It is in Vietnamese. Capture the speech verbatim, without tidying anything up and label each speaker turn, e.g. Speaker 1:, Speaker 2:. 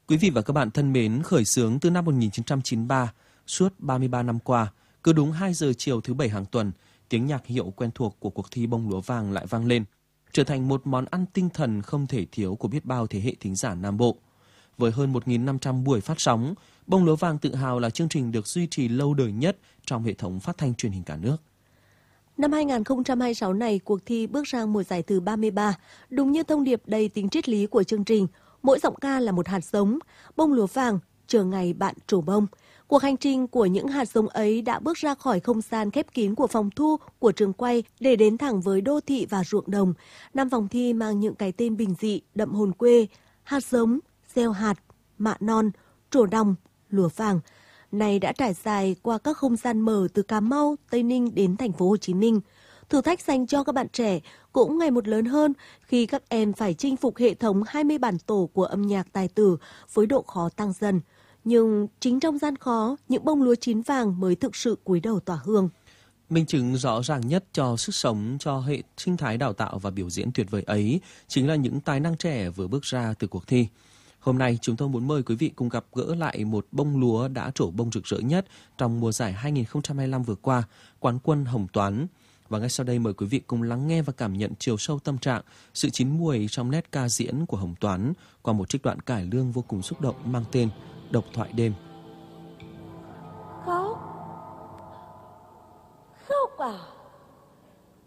Speaker 1: Quý vị và các bạn thân mến, khởi xướng từ năm một nghìn chín trăm chín mươi ba, suốt ba mươi ba năm qua, cứ đúng hai giờ chiều thứ Bảy hàng tuần, tiếng nhạc hiệu quen thuộc của cuộc thi bông lúa vàng lại vang lên, trở thành một món ăn tinh thần không thể thiếu của biết bao thế hệ thính giả Nam Bộ. Với hơn một nghìn năm trăm buổi phát sóng, bông lúa vàng tự hào là chương trình được duy trì lâu đời nhất trong hệ thống phát thanh truyền hình cả nước.
Speaker 2: Năm hai nghìn không trăm hai mươi sáu này, cuộc thi bước sang mùa giải thứ ba mươi ba, đúng như thông điệp đầy tính triết lý của chương trình. Mỗi giọng ca là một hạt giống, bông lúa vàng, chờ ngày bạn trổ bông. Cuộc hành trình của những hạt giống ấy đã bước ra khỏi không gian khép kín của phòng thu, của trường quay để đến thẳng với đô thị và ruộng đồng. Năm vòng thi mang những cái tên bình dị, đậm hồn quê: hạt giống, gieo hạt, mạ non, trổ đồng, lúa vàng. Này đã trải dài qua các không gian mở từ Cà Mau, Tây Ninh đến thành phố Hồ Chí Minh. Thử thách dành cho các bạn trẻ cũng ngày một lớn hơn khi các em phải chinh phục hệ thống hai mươi bản tổ của âm nhạc tài tử với độ khó tăng dần. Nhưng chính trong gian khó, những bông lúa chín vàng mới thực sự cúi đầu tỏa hương.
Speaker 1: Minh chứng rõ ràng nhất cho sức sống, cho hệ sinh thái đào tạo và biểu diễn tuyệt vời ấy chính là những tài năng trẻ vừa bước ra từ cuộc thi. Hôm nay chúng tôi muốn mời quý vị cùng gặp gỡ lại một bông lúa đã trổ bông rực rỡ nhất trong mùa giải hai nghìn không trăm hai mươi lăm vừa qua, quán quân Hồng Toán. Và ngay sau đây mời quý vị cùng lắng nghe và cảm nhận chiều sâu tâm trạng, sự chín muồi trong nét ca diễn của Hồng Toán qua một trích đoạn cải lương vô cùng xúc động mang tên Độc thoại đêm.